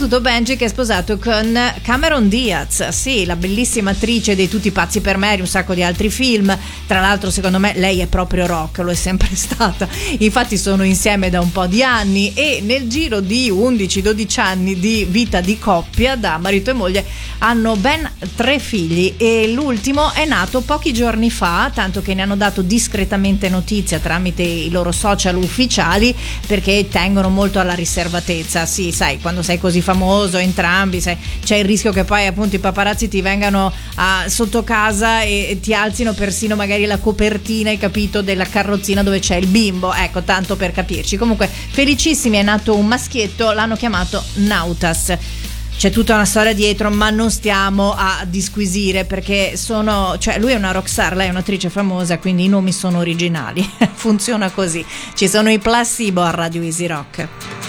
soprattutto Benji, che è sposato con Cameron Diaz, sì, la bellissima attrice dei Tutti pazzi per Mary, un sacco di altri film. Tra l'altro secondo me lei è proprio rock, lo è sempre stata, infatti sono insieme da un po' di anni e nel giro di 11-12 anni di vita di coppia da marito e moglie hanno ben 3 figli e l'ultimo è nato pochi giorni fa, tanto che ne hanno dato discretamente notizia tramite i loro social ufficiali, perché tengono molto alla riservatezza. Sì, sai, quando sei così famoso entrambi, sai, c'è il rischio che poi appunto i paparazzi ti vengano sotto casa e ti alzino persino magari la copertina, hai capito, della carrozzina dove c'è il bimbo, ecco, tanto per capirci. Comunque felicissimi, è nato un maschietto, l'hanno chiamato Nautas. C'è tutta una storia dietro, ma non stiamo a disquisire, perché lui è una rockstar, lei è un'attrice famosa, quindi i nomi sono originali. Funziona così. Ci sono i Placebo a Radio Easy Rock.